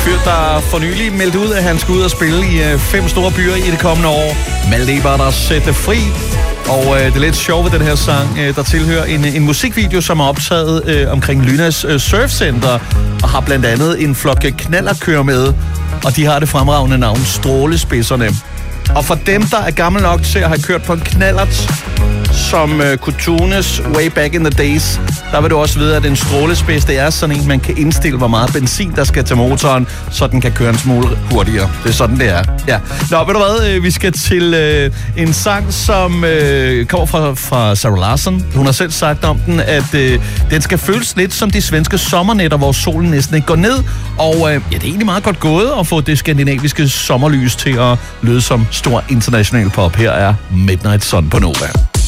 fyr, der for nylig meldte ud, at han skulle ud og spille i 5 store byer i det kommende år. Malte Ebert sætte fri. Og det er lidt sjovt ved den her sang, der tilhører en musikvideo, som er optaget omkring Lynas Surfcenter, og har blandt andet en flok knallertkører med, og de har det fremragende navn Strålespidserne. Og for dem, der er gammel nok til at have kørt på en knallert, som kunne tunes way back in the days, der vil du også vide, at en strålespids, det er sådan en, man kan indstille, hvor meget benzin, der skal til motoren, så den kan køre en smule hurtigere. Det er sådan, det er. Ja. Nå, ved du hvad? Vi skal til en sang, som kommer fra Sarah Larsson. Hun har selv sagt om den, at den skal føles lidt som de svenske sommernætter, hvor solen næsten ikke går ned. Og ja, det er egentlig meget godt gået at få det skandinaviske sommerlys til at lyde som stor international pop. Her er Midnight Sun på Nova.